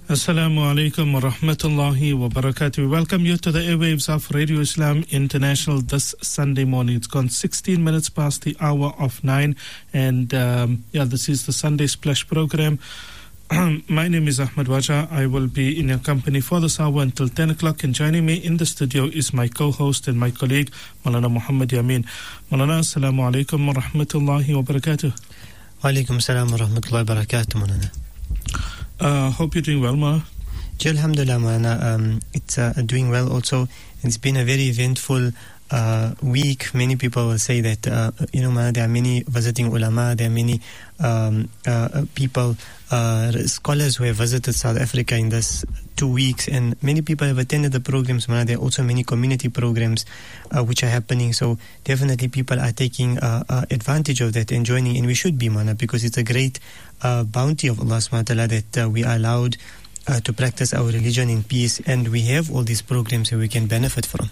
Assalamu alaikum wa rahmatullahi wa barakatuh. We welcome you to the airwaves of Radio Islam International this Sunday morning. It's gone 16 minutes past the hour of 9. And this is the Sunday Splash program. My name is Ahmad Waja. I will be in your company for this hour until 10 o'clock. And joining me in the studio is my co-host and my colleague, Maulana Muhammad Yamin. Maulana, assalamu alaikum wa rahmatullahi wa barakatuh. Wa alaikum assalam wa rahmatullahi wa barakatuh, Maulana. Hope you're doing well, Ma. Alhamdulillah, Maulana. It's doing well also. It's been a very eventful week. Many people will say that, Maulana, there are many visiting ulama, there are many people, scholars who have visited South Africa in this 2 weeks, and many people have attended the programs, Maulana. There are also many community programs which are happening, so definitely people are taking advantage of that and joining, and we should be, Maulana, because it's a great bounty of Allah subhanahu wa ta'ala that we are allowed to practice our religion in peace, and we have all these programs that we can benefit from.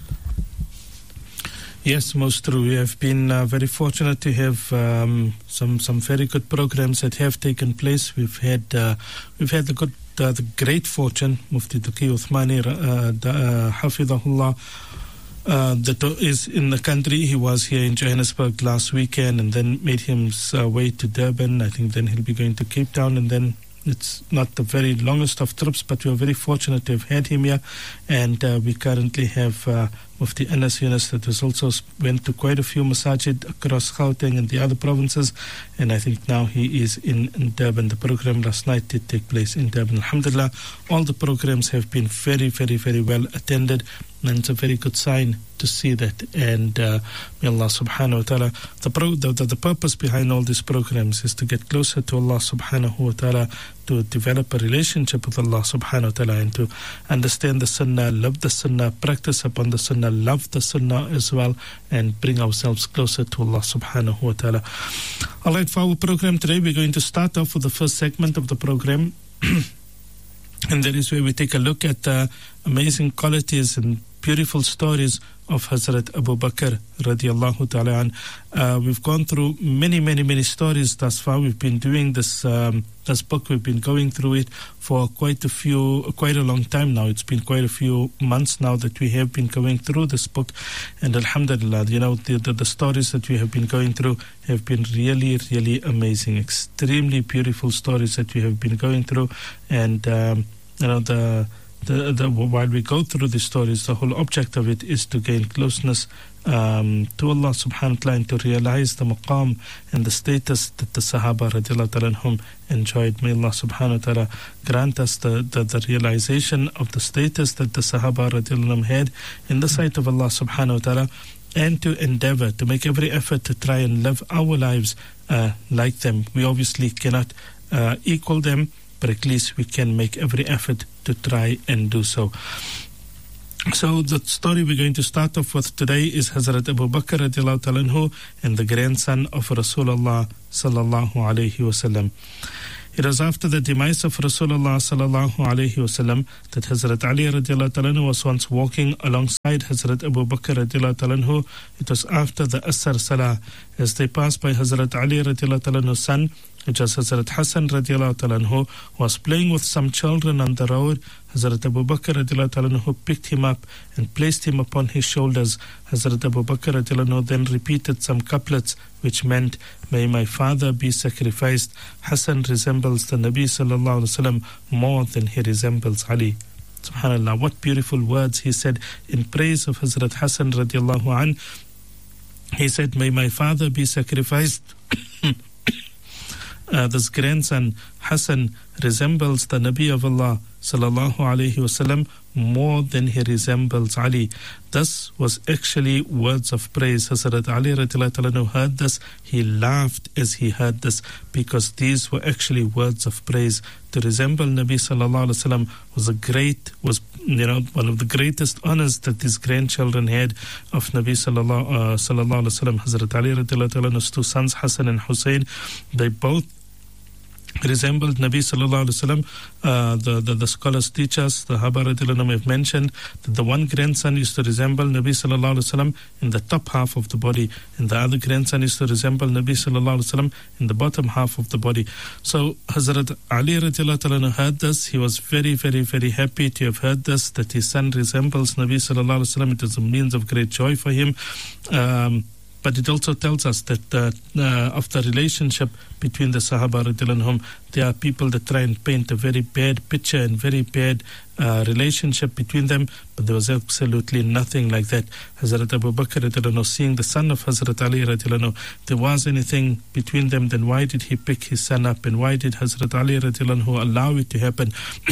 Yes, most true. We have been very fortunate to have some very good programs that have taken place. We've had the great fortune, Mufti Taqi Uthmani Hafidahullah, that is in the country. He was here in Johannesburg last weekend and then made his way to Durban. I think then he'll be going to Cape Town, and then it's not the very longest of trips, but we are very fortunate to have had him here. And we currently have Mufti Anas Yunus that has also went to quite a few masajid across Gauteng and the other provinces. And I think now he is in Durban. The program last night did take place in Durban. Alhamdulillah, all the programs have been very, very, very well attended. And it's a very good sign to see that. And may Allah subhanahu wa ta'ala, the purpose behind all these programs is to get closer to Allah subhanahu wa ta'ala, to develop a relationship with Allah subhanahu wa ta'ala, and to understand the sunnah, love the sunnah, practice upon the sunnah, love the sunnah as well, and bring ourselves closer to Allah subhanahu wa ta'ala. All right, for our program today, we're going to start off with the first segment of the program. And that is where we take a look at the amazing qualities and beautiful stories of Hazrat Abu Bakr radiallahu ta'ala an. We've gone through many stories thus far. We've been doing this book. We've been going through it for quite a long time now. It's been quite a few months now that we have been going through this book. And alhamdulillah, the stories that we have been going through have been really, really amazing. Extremely beautiful stories that we have been going through. And, while we go through the stories, the whole object of it is to gain closeness to Allah subhanahu wa ta'ala, and to realize the maqam and the status that the Sahaba radiallahu ta'ala anhum enjoyed. May Allah subhanahu wa ta'ala grant us the realization of the status that the Sahaba radiallahu anhum had in the sight of Allah subhanahu wa ta'ala, and to endeavor, to make every effort to try and live our lives like them. We obviously cannot equal them, but at least we can make every effort to try and do so. So the story we're going to start off with today is Hazrat Abu Bakr radiallahu ta'ala anhu, and the grandson of Rasulullah sallallahu alayhi wasallam. It was after the demise of Rasulullah sallallahu alayhi wasallam that Hazrat Ali radiallahu ta'ala anhu was once walking alongside Hazrat Abu Bakr radiallahu ta'ala anhu. It was after the Asr Salah. As they passed by Hazrat Ali radiallahu ta'ala anhu's son, which was Hazrat Hassan radiallahu ta'ala anhu, was playing with some children on the road. Hazrat Abu Bakr radiallahu ta'ala anhu picked him up and placed him upon his shoulders. Hazrat Abu Bakr radiallahu anhu then repeated some couplets which meant, "May my father be sacrificed. Hassan resembles the Nabi sallallahu alaihi wasallam more than he resembles Ali." Subhanallah, what beautiful words he said in praise of Hazrat Hassan radiallahu an. He said, "May my father be sacrificed." This grandson Hassan resembles the Nabi of Allah sallallahu alaihi wasallam more than he resembles Ali. This was actually words of praise. Hazrat Ali radiallahu ta'ala anhu heard this. He laughed as he heard this, because these were actually words of praise. To resemble Nabi sallallahu alaihi wasallam was one of the greatest honors that these grandchildren had of Nabi sallallahu alaihi wasallam. Hazrat Ali radiallahu ta'ala anhu's two sons, Hassan and Hussein, they both resembled Nabi sallallahu alaihi wasallam. The scholars teach us, the Sahaba radiallahu anhum have mentioned that the one grandson used to resemble Nabi sallallahu alaihi wasallam in the top half of the body, and the other grandson used to resemble Nabi sallallahu alaihi wasallam in the bottom half of the body. So Hazrat Ali radiallahu anhu heard this. He was very, very, very happy to have heard this, that his son resembles Nabi sallallahu alaihi wasallam. It was a means of great joy for him. But it also tells us that of the relationship between the Sahaba radiallahu anhum, there are people that try and paint a very bad picture and very bad relationship between them, but there was absolutely nothing like that. Hazrat Abu Bakr radiallahu anhu, seeing the son of Hazrat Ali radiallahu anhu, there was anything between them, then why did he pick his son up, and why did Hazrat Ali radiallahu anhu allow it to happen?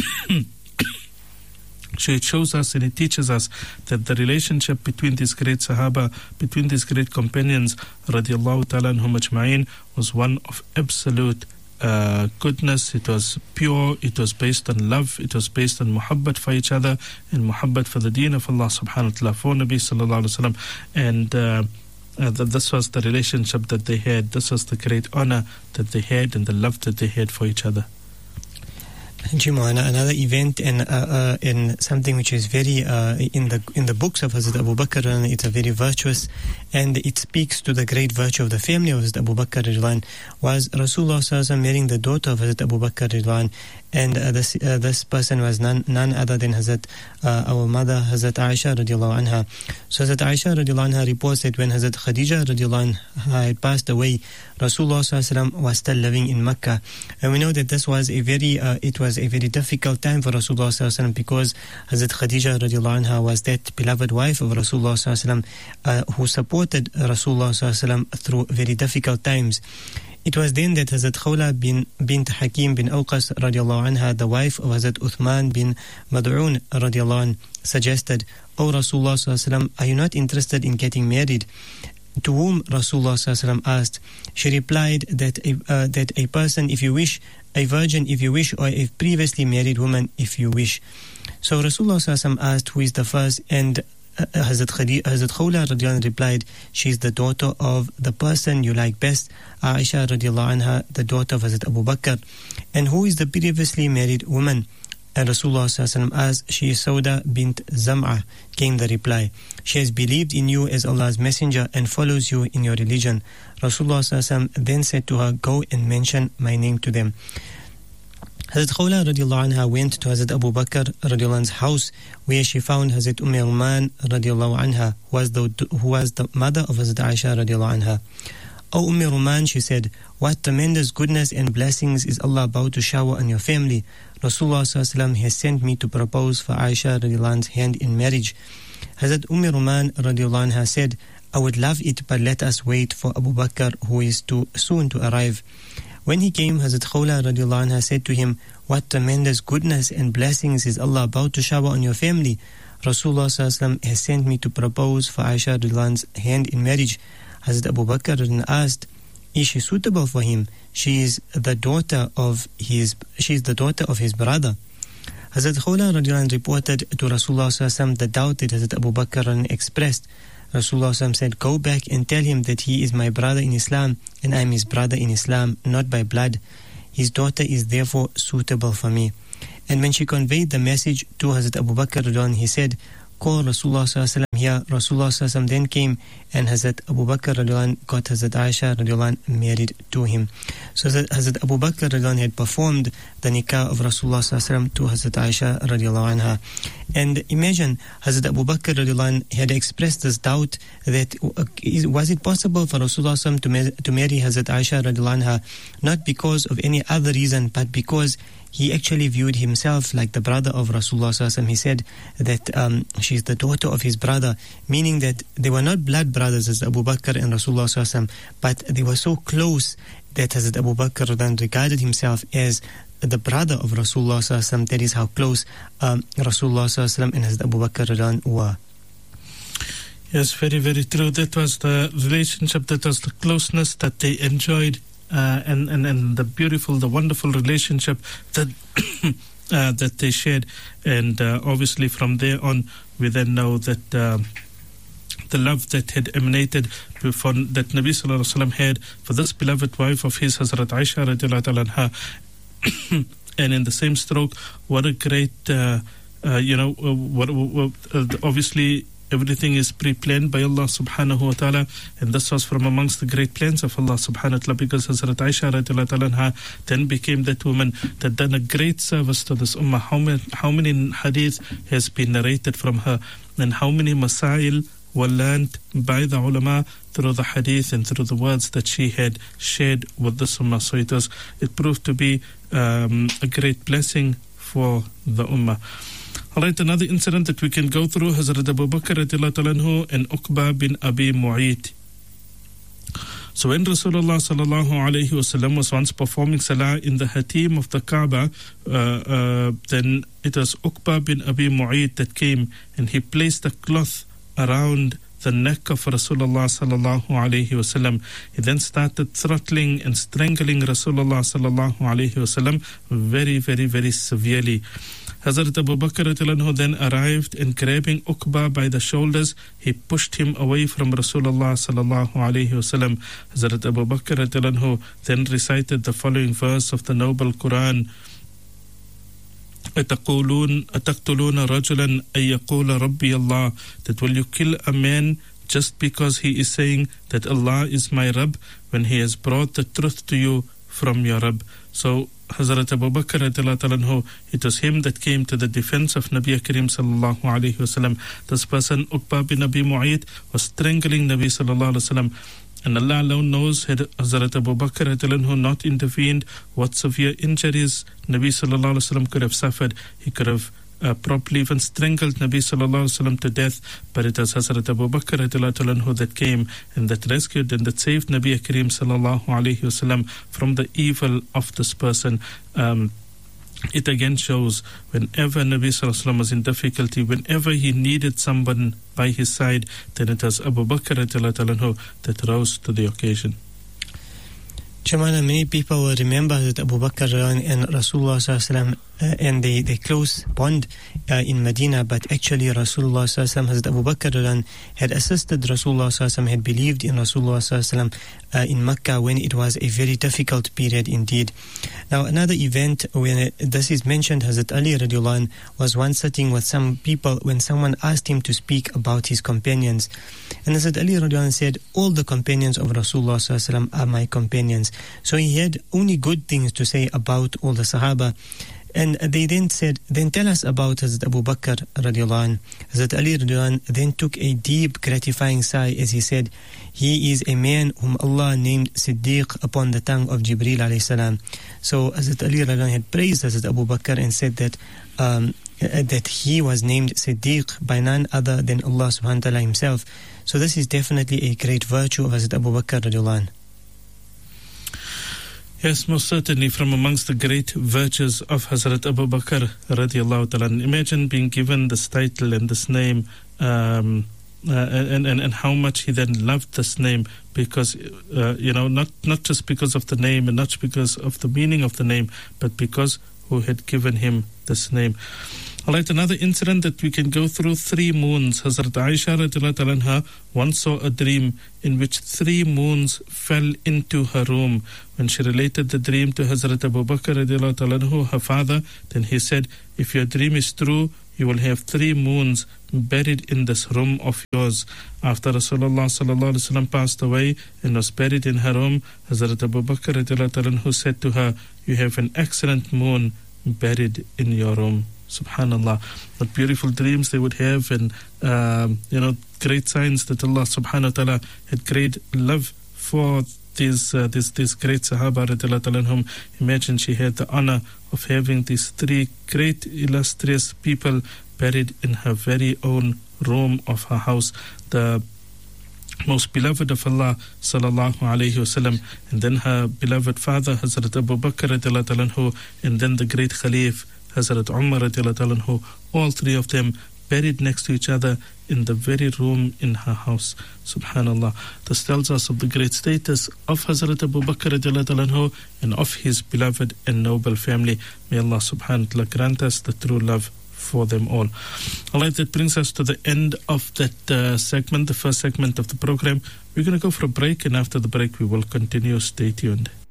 So it shows us and it teaches us that the relationship between these great Sahaba, between these great companions, radiallahu ta'ala anhum ajma'in, was one of absolute goodness. It was pure, it was based on love, it was based on muhabbat for each other, and muhabbat for the deen of Allah subhanahu wa ta'ala, for Nabi sallallahu alaihi wasallam. And this was the relationship that they had. This was the great honor that they had and the love that they had for each other. Another event and something which is very in the books of Hazrat Abu Bakr, it's a very virtuous, and it speaks to the great virtue of the family of Hazrat Abu Bakr, was Rasulullah sallallahu alaihi wasallam marrying the daughter of Hazrat Abu Bakr, and this person was none other than our mother Hazrat Aisha radiallahu anha. So Hazrat Aisha radiallahu anha reports that when Hazrat Khadija radiallahu anha had passed away, Rasulullah sallallahu alaihi wasallam was still living in Mecca, and we know that this was a very difficult time for Rasulullah sallallahu alaihi wasallam, because Hazrat Khadija radiallahu anha was that beloved wife of Rasulullah sallallahu alaihi wasallam who supported Rasulullah sallallahu alaihi wasallam through very difficult times. It was then that Hazrat Khawla bint Hakim bin Awqas radiallahu anha, the wife of Hazrat Uthman bin Mad'un radiallahu anh, suggested, "O Rasulullah sallallahu alaihi wasallam, are you not interested in getting married?" To whom Rasulullah sallallahu alaihi wasallam asked, she replied that a person if you wish, a virgin if you wish, or a previously married woman if you wish. So Rasulullah sallallahu alaihi wasallam asked, who is the first? And Hazrat Khawla radiallahu anha replied, she is the daughter of the person you like best, Aisha radiallahu anha, the daughter of Hazrat Abu Bakr. And who is the previously married woman? And Rasulullah sallallahu alaihi wasallam asked, she is Sauda bint Zam'ah. Came the reply, she has believed in you as Allah's messenger and follows you in your religion. Rasulullah sallallahu alaihi wasallam then said to her, go and mention my name to them. Hazrat Khawla radiallahu anha went to Hazrat Abu Bakr radiallahu anha's house, where she found Hazrat Ruman radiallahu anha, who was the mother of Hazrat Aisha radiallahu anha. O Ruman, she said, what tremendous goodness and blessings is Allah about to shower on your family. Rasulullah sallallahu alaihi wasallam has sent me to propose for Aisha radiallahu anha's hand in marriage. Hazrat Ruman radiallahu anha said, I would love it, but let us wait for Abu Bakr, who is soon to arrive. When he came, Hazrat Khawla radiallahu anha said to him, what tremendous goodness and blessings is Allah about to shower on your family. Rasulullah sallallahu alaihi wasallam has sent me to propose for Aisha radiallahu anha's hand in marriage. Hazrat Abu Bakr asked, is she suitable for him? She is the daughter of his brother. Hazrat Khawla radiallahu anha reported to Rasulullah sallallahu alaihi wasallam the doubt that Hazrat Abu Bakr expressed. Rasulullah sallallahu alaihi wasallam said, go back and tell him that he is my brother in Islam, and I am his brother in Islam, not by blood. His daughter is therefore suitable for me. And when she conveyed the message to Hazrat Abu Bakr radiallahu anhu, he said, call Rasulullah sallallahu alaihi wasallam here. Rasulullah sallallahu alaihi wasallam then came, and Hazrat Abu Bakr radiallahu anhu got Hazrat Aisha radiallahu anhu married to him. So Hazrat Abu Bakr radiallahu anhu had performed the nikah of Rasulullah sallallahu alaihi wasallam to Hazrat Aisha radiallahu anha. And imagine, Hazrat Abu Bakr radiallahu anhu had expressed this doubt that was it possible for Rasulullah sallallahu alaihi wasallam to marry Hazrat Aisha radiallahu anha, not because of any other reason, but because he actually viewed himself like the brother of Rasulullah sallallahu alaihi wasallam. He said that she is the daughter of his brother, meaning that they were not blood brothers as Abu Bakr and Rasulullah sallallahu alaihi wasallam, but they were so close that Hazrat Abu Bakr then regarded himself as the brother of Rasulullah sallallahu alaihi wasallam. That is how close Rasulullah sallallahu alaihi wasallam and Hazrat Abu Bakr were. Yes, very, very true. That was the relationship, that was the closeness that they enjoyed, and the beautiful, the wonderful relationship that that they shared. And obviously from there on, we then know that the love that had emanated that Nabi sallallahu alaihi wasallam had for this beloved wife of his, Hazrat Aisha radiallahu anha, And in the same stroke, what a great, obviously everything is pre-planned by Allah subhanahu wa ta'ala, and this was from amongst the great plans of Allah subhanahu wa ta'ala, because Hazrat Aisha radiallahu ta'ala anha then became that woman that done a great service to this ummah. How many hadith has been narrated from her, and how many masail were learned by the ulama through the hadith and through the words that she had shared with this ummah. So it proved to be a great blessing for the ummah. Alright, another incident that we can go through, Hazrat Abu Bakr radiallahu ta'ala anhu and Uqba bin Abi Mu'ayt. So when Rasulullah sallallahu alayhi wasallam was once performing salah in the hatim of the Kaaba, then it was Uqba bin Abi Mu'ayt that came, and he placed a cloth around the neck of Rasulullah sallallahu alayhi wasallam. He then started throttling and strangling Rasulullah sallallahu alayhi wasallam very, very, very severely. Hazrat Abu Bakr radiallahu anhu then arrived, and grabbing Uqba by the shoulders, he pushed him away from Rasulullah sallallahu alayhi wasallam. Hazrat Abu Bakr radiallahu anhu then recited the following verse of the noble Quran: أتقتلون رجلا أن يقول ربي الله, that will you kill a man just because he is saying that Allah is my Rabb, when he has brought the truth to you from your Rabb. So Hazrat Abu Bakr radiallahu ta'ala anhu, it was him that came to the defense of Nabi Karim sallallahu alayhi wasallam. This person, Uqba bin Abi Mu'ayt, was strangling Nabi sallallahu alayhi wasallam. And Allah alone knows, had Hazrat Abu Bakr radiallahu anhu not intervened, what severe injuries Nabi sallallahu alayhi wasallam could have suffered. He could have probably even strangled Nabi sallallahu alayhi wasallam to death. But it was Hazrat Abu Bakr radiallahu ta'ala anhu that came and that rescued and that saved Nabi Karim sallallahu alayhi wasallam from the evil of this person. It again shows, whenever Nabi sallallahu alayhi wasallam was in difficulty, whenever he needed someone by his side, then it was Abu Bakr radiallahu ta'ala anhu that rose to the occasion. Jamana, many people will remember that Abu Bakr and Rasulullah sallallahu and the close bond in Medina, but actually Rasulullah sallallahu Hazrat Abu Bakr had assisted Rasulullah sallallahu, had believed in Rasulullah sallallahu in Mecca when it was a very difficult period indeed. Now another event when this is mentioned, Hazrat Ali radiallahu anh was once sitting with some people when someone asked him to speak about his companions, and Hazrat Ali radiallahu anh said, all the companions of Rasulullah sallallahu are my companions. So he had only good things to say about all the Sahaba. And they then said, then tell us about Hazrat Abu Bakr radiallahu anh. Hazrat Ali radiallahu anh then took a deep gratifying sigh as he said, he is a man whom Allah named Siddiq upon the tongue of Jibreel alayhi salam. So Hazrat Ali radiallahu anh had praised Hazrat Abu Bakr and said that that he was named Siddiq by none other than Allah subhanahu wa ta'ala himself. So this is definitely a great virtue of Hazrat Abu Bakr radiallahu anh. Yes, most certainly from amongst the great virtues of Hazrat Abu Bakr radiallahu ta'ala. Imagine being given this title and this name, and how much he then loved this name, because not just because of the name and not because of the meaning of the name, but because who had given him this name. Alright, another incident that we can go through, 3 moons. Hazrat Aisha radiallahu ta'ala anha once saw a dream in which 3 moons fell into her room. When she related the dream to Hazrat Abu Bakr radiallahu ta'ala anhu, her father, then he said, if your dream is true, you will have 3 moons buried in this room of yours. After Rasulullah sallallahu alaihi wasallam passed away and was buried in her room, Hazrat Abu Bakr radiallahu ta'ala anhu said to her, you have an excellent moon buried in your room. Subhanallah, what beautiful dreams they would have, and great signs that Allah subhanahu wa ta'ala had great love for these great Sahaba radiallahu ta'ala anhum. Imagine she had the honor of having these 3 great illustrious people buried in her very own room of her house. The most beloved of Allah sallallahu alayhi wasallam, and then her beloved father Hazrat Abu Bakr radiallahu ta'ala anhu, and then the great Khalif Hazrat Umar radiallahu ta'ala anhu, all 3 of them buried next to each other in the very room in her house. Subhanallah. This tells us of the great status of Hazrat Abu Bakr radiallahu ta'ala anhu and of his beloved and noble family. May Allah subhanahu wa ta'ala grant us the true love for them all. Alright, that brings us to the end of that segment, the first segment of the program. We're going to go for a break, and after the break we will continue. Stay tuned.